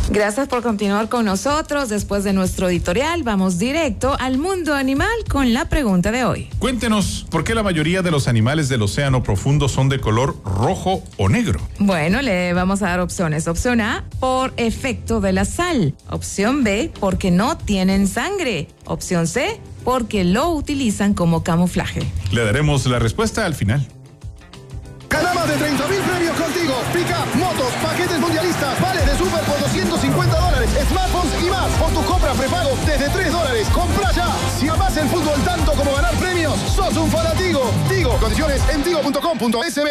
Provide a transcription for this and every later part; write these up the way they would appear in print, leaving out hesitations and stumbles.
Gracias por continuar con nosotros. Después de nuestro editorial, vamos directo al mundo animal con la pregunta de hoy. Cuéntenos, ¿por qué la mayoría de los animales del océano profundo son de color rojo o negro? Bueno, le vamos a dar opciones. Opción A, por efecto de la sal. Opción B, porque no tienen sangre. Opción C, porque lo utilizan como camuflaje. Le daremos la respuesta al final. Gana más de 30,000 premios contigo. Pick-up, motos, paquetes mundialistas, vale de súper por $250, smartphones y más. Por tu compra prepago desde $3. ¡Compra ya! Si amas el fútbol tanto como ganar premios, sos un fanático. Tigo, condiciones en tigo.com.sb.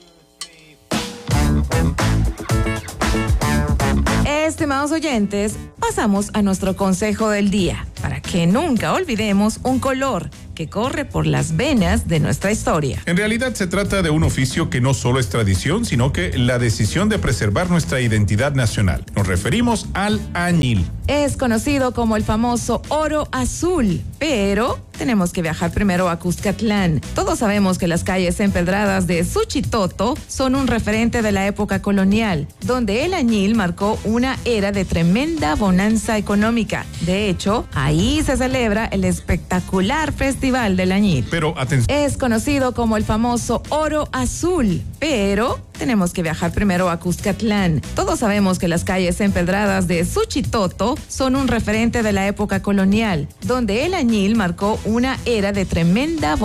Estimados oyentes, pasamos a nuestro consejo del día, para que nunca olvidemos un color que corre por las venas de nuestra historia. En realidad se trata de un oficio que no solo es tradición, sino que la decisión de preservar nuestra identidad nacional. Nos referimos al añil. Es conocido como el famoso oro azul, pero tenemos que viajar primero a Cuscatlán. Todos sabemos que las calles empedradas de Suchitoto son un referente de la época colonial, donde el añil marcó una era de tremenda bonanza económica. De hecho, ahí se celebra el espectacular Festival del Añil. Pero atención. Es conocido como el famoso oro azul, pero tenemos que viajar primero a Cuscatlán. Todos sabemos que las calles empedradas de Suchitoto son un referente de la época colonial, donde el añil marcó una era de tremenda